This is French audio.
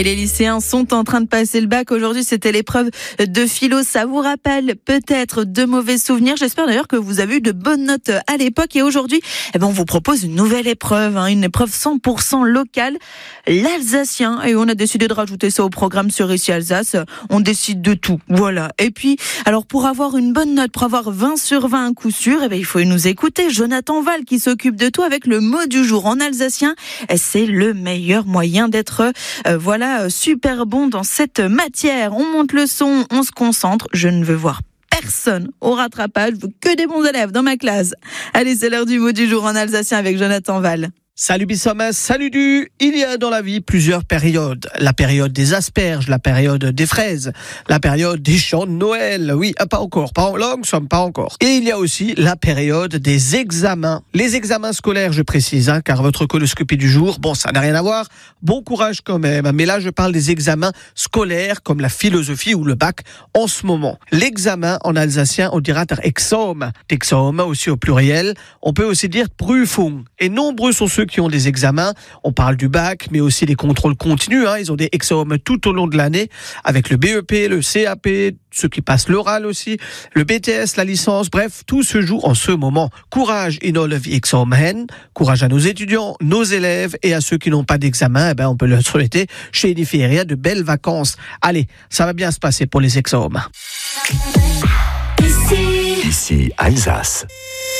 Les lycéens sont en train de passer le bac. Aujourd'hui, c'était l'épreuve de philo. Ça vous rappelle peut-être de mauvais souvenirs. J'espère d'ailleurs que vous avez eu de bonnes notes à l'époque. Et aujourd'hui, on vous propose une nouvelle épreuve, une épreuve 100% locale, l'alsacien. Et on a décidé de rajouter ça au programme sur Ici Alsace. On décide de tout. Voilà. Et puis, alors pour avoir une bonne note, pour avoir 20 sur 20 à coup sûr, il faut nous écouter. Jonathan Val qui s'occupe de tout avec le mot du jour en alsacien. C'est le meilleur moyen d'être, super bon dans cette matière. On monte le son, on se concentre. Je ne veux voir personne au rattrapage, je veux que des bons élèves dans ma classe. Allez, c'est l'heure du mot du jour en alsacien avec Jonathan Val. Salut Bissomas, salut du. Il y a dans la vie plusieurs périodes. La période des asperges, la période des fraises, la période des chants de Noël. Oui, pas encore, pas en langue, pas encore. Et il y a aussi la période des examens. Les examens scolaires, je précise, car votre coloscopie du jour, ça n'a rien à voir. Bon courage quand même. Mais là, je parle des examens scolaires comme la philosophie ou le bac en ce moment. L'examen en alsacien, on dira der Examen. D'examen aussi au pluriel. On peut aussi dire Prüfung. Et nombreux sont ceux qui ont des examens. On parle du bac, mais aussi des contrôles continus. Ils ont des examens tout au long de l'année, avec le BEP, le CAP, ceux qui passent l'oral aussi, le BTS, la licence. Bref, tout se joue en ce moment. Courage in all of examen. Courage à nos étudiants, nos élèves et à ceux qui n'ont pas d'examen. On peut leur souhaiter chez Ediferia de belles vacances. Allez, ça va bien se passer pour les examens. Ici Alsace.